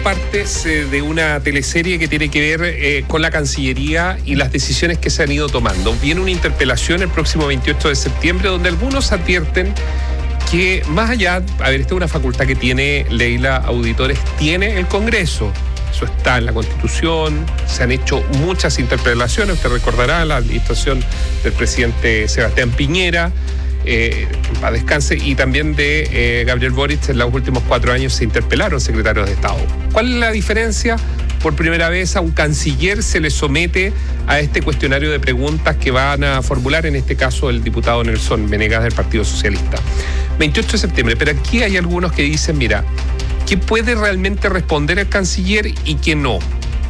parte de una teleserie que tiene que ver con la Cancillería y las decisiones que se han ido tomando. Viene una interpelación el próximo 28 de septiembre donde algunos advierten que más allá, esta es una facultad que tiene, Leila, auditores, tiene el Congreso. Eso está en la Constitución, se han hecho muchas interpelaciones, usted recordará la administración del presidente Sebastián Piñera, para descanse, y también de Gabriel Boric. En los últimos 4 años se interpelaron secretarios de Estado. ¿Cuál es la diferencia? Por primera vez a un canciller se le somete a este cuestionario de preguntas que van a formular, en este caso el diputado Nelson Venegas del Partido Socialista. 28 de septiembre, pero aquí hay algunos que dicen, mira, ¿qué puede realmente responder el canciller y qué no?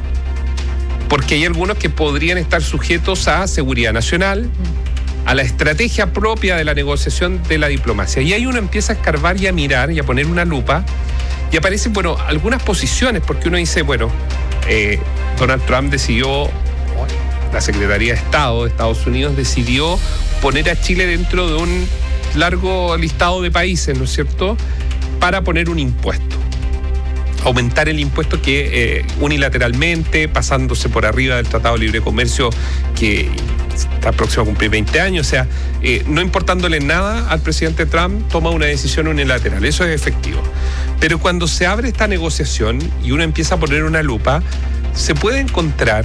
Porque hay algunos que podrían estar sujetos a seguridad nacional, a la estrategia propia de la negociación de la diplomacia. Y ahí uno empieza a escarbar y a mirar y a poner una lupa y aparecen, algunas posiciones, porque uno dice, Donald Trump decidió, la Secretaría de Estado de Estados Unidos decidió poner a Chile dentro de un largo listado de países, ¿no es cierto?, para poner un impuesto. Aumentar el impuesto que unilateralmente, pasándose por arriba del Tratado de Libre Comercio que está próximo a cumplir 20 años, o sea, no importándole nada al presidente Trump, toma una decisión unilateral. Eso es efectivo. Pero cuando se abre esta negociación y uno empieza a poner una lupa, se puede encontrar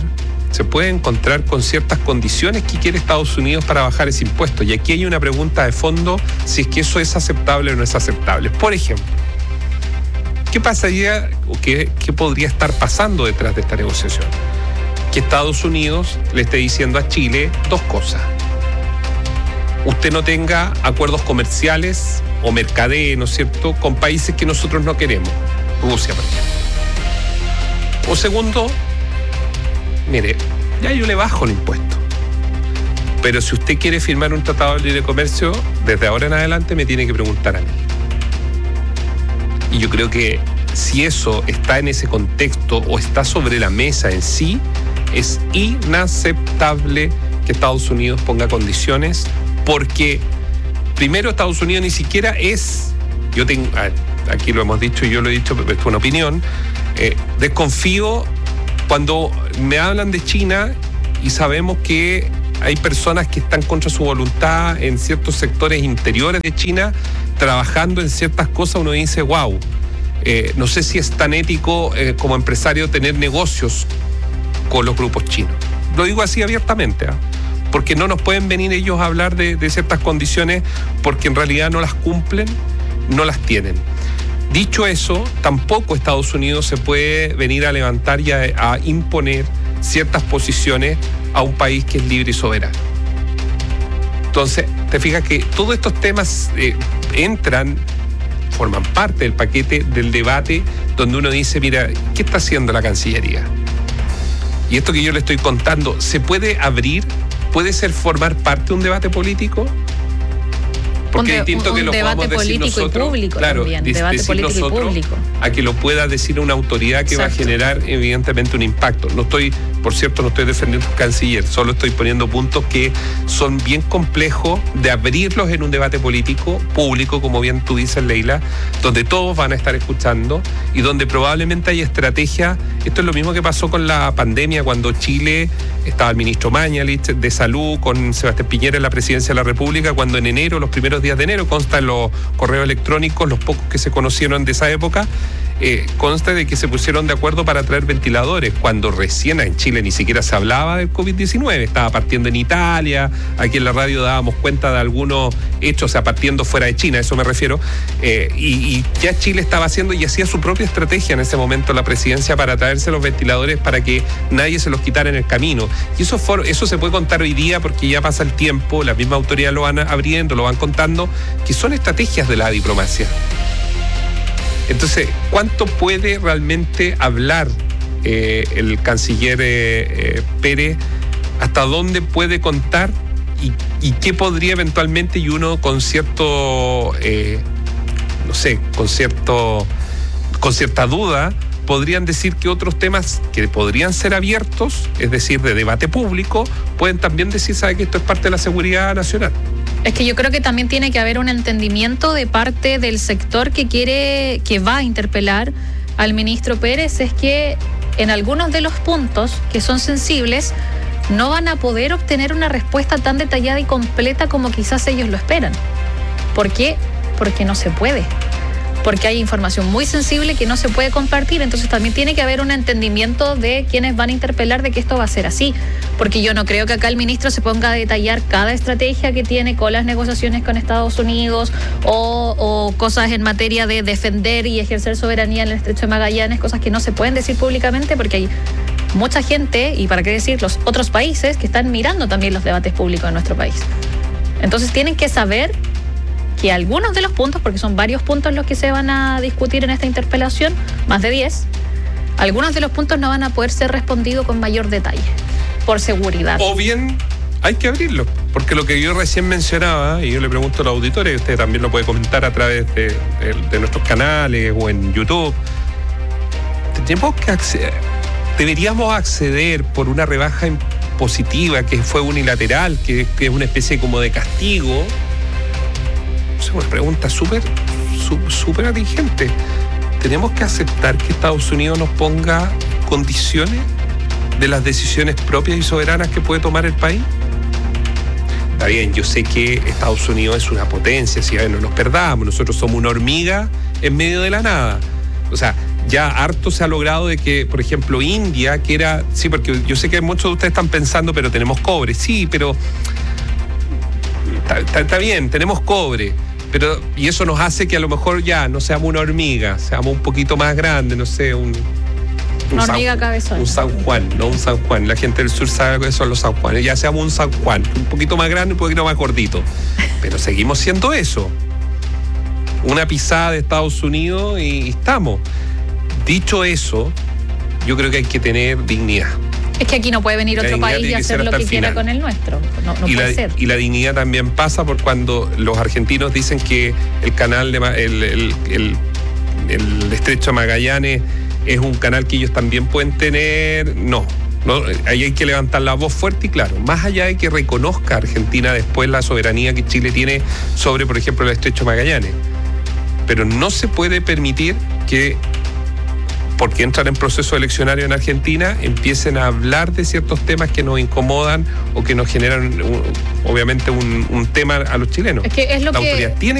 con ciertas condiciones que quiere Estados Unidos para bajar ese impuesto. Y aquí hay una pregunta de fondo, si es que eso es aceptable o no es aceptable. Por ejemplo, ¿qué pasaría o qué podría estar pasando detrás de esta negociación? Que Estados Unidos le esté diciendo a Chile 2 cosas. Usted no tenga acuerdos comerciales o mercadeo, ¿no es cierto?, con países que nosotros no queremos. Rusia, por ejemplo. O segundo, mire, ya yo le bajo el impuesto. Pero si usted quiere firmar un tratado de libre comercio, desde ahora en adelante me tiene que preguntar a mí. Y yo creo que si eso está en ese contexto o está sobre la mesa en sí, es inaceptable que Estados Unidos ponga condiciones, porque primero Estados Unidos ni siquiera es, aquí lo hemos dicho y yo lo he dicho, pero esto es una opinión, desconfío cuando me hablan de China y sabemos que hay personas que están contra su voluntad en ciertos sectores interiores de China, trabajando en ciertas cosas. Uno dice, wow, no sé si es tan ético como empresario tener negocios con los grupos chinos. Lo digo así abiertamente, porque no nos pueden venir ellos a hablar de ciertas condiciones porque en realidad no las cumplen, no las tienen. Dicho eso, tampoco Estados Unidos se puede venir a levantar y a imponer ciertas posiciones a un país que es libre y soberano. Entonces, te fijas que todos estos temas forman parte del paquete del debate donde uno dice, mira, ¿qué está haciendo la Cancillería? Y esto que yo le estoy contando, ¿se puede abrir? ¿Puede formar parte de un debate político? Porque es distinto que lo podamos decir nosotros, público, claro, debate político nosotros, y público, a que lo pueda decir una autoridad que Exacto. va a generar evidentemente un impacto. Por cierto, no estoy defendiendo al canciller, solo estoy poniendo puntos que son bien complejos de abrirlos en un debate político, público, como bien tú dices, Leila, donde todos van a estar escuchando y donde probablemente hay estrategia. Esto es lo mismo que pasó con la pandemia, cuando Chile estaba el ministro Mañalich de Salud con Sebastián Piñera en la presidencia de la República, cuando en enero, los primeros días de enero, consta en los correos electrónicos, los pocos que se conocieron de esa época, consta de que se pusieron de acuerdo para traer ventiladores, cuando recién en Chile ni siquiera se hablaba del COVID-19, estaba partiendo en Italia, aquí en la radio dábamos cuenta de algunos hechos, o sea, partiendo fuera de China, a eso me refiero, y ya Chile estaba haciendo y hacía su propia estrategia en ese momento la presidencia para traerse los ventiladores para que nadie se los quitara en el camino. Y eso se puede contar hoy día porque ya pasa el tiempo, la misma autoridad lo van abriendo, lo van contando, que son estrategias de la diplomacia. Entonces, ¿cuánto puede realmente hablar el canciller Pérez? ¿Hasta dónde puede contar? ¿Y qué podría eventualmente, y uno con cierto, con cierta duda, podrían decir que otros temas que podrían ser abiertos, es decir, de debate público, pueden también decir, ¿sabe que esto es parte de la seguridad nacional? Es que yo creo que también tiene que haber un entendimiento de parte del sector que va a interpelar, al ministro Pérez es que en algunos de los puntos que son sensibles no van a poder obtener una respuesta tan detallada y completa como quizás ellos lo esperan. ¿Por qué? Porque no se puede. Porque hay información muy sensible que no se puede compartir, entonces también tiene que haber un entendimiento de quienes van a interpelar de que esto va a ser así, porque yo no creo que acá el ministro se ponga a detallar cada estrategia que tiene con las negociaciones con Estados Unidos o cosas en materia de defender y ejercer soberanía en el Estrecho de Magallanes, cosas que no se pueden decir públicamente porque hay mucha gente, y para qué decir los otros países, que están mirando también los debates públicos en nuestro país. Entonces tienen que saber que algunos de los puntos, porque son varios puntos los que se van a discutir en esta interpelación, más de 10, algunos de los puntos no van a poder ser respondidos con mayor detalle, por seguridad. O bien hay que abrirlo, porque lo que yo recién mencionaba, y yo le pregunto a los auditores, y usted también lo puede comentar a través de nuestros canales o en YouTube, deberíamos acceder por una rebaja impositiva que fue unilateral, que es una especie como de castigo. Es una pregunta súper atingente. ¿Tenemos que aceptar que Estados Unidos nos ponga condiciones de las decisiones propias y soberanas que puede tomar el país? Está bien, yo sé que Estados Unidos es una potencia, si no nos perdamos, nosotros somos una hormiga en medio de la nada. O sea, ya harto se ha logrado de que, por ejemplo, India, que era... Sí, porque yo sé que muchos de ustedes están pensando, pero tenemos cobre. Sí, pero... Está bien, tenemos cobre. Y eso nos hace que a lo mejor ya no seamos una hormiga, seamos un poquito más grande, no sé, una hormiga cabezona. Un San Juan, no un San Juan. La gente del sur sabe que son los San Juanes. Ya seamos un San Juan, un poquito más grande, un poquito más gordito. Pero seguimos siendo eso. Una pisada de Estados Unidos y estamos. Dicho eso, yo creo que hay que tener dignidad. Es que aquí no puede venir otro país y hacer lo que quiera con el nuestro. No puede ser. Y la dignidad también pasa por cuando los argentinos dicen que el canal el Estrecho de Magallanes es un canal que ellos también pueden tener. No, ahí hay que levantar la voz fuerte y claro, más allá de que reconozca Argentina después la soberanía que Chile tiene sobre, por ejemplo, el Estrecho de Magallanes. Pero no se puede permitir que, porque entran en proceso eleccionario en Argentina, empiecen a hablar de ciertos temas que nos incomodan o que nos generan, obviamente, un tema a los chilenos. Es que es lo la que... autoridad tiene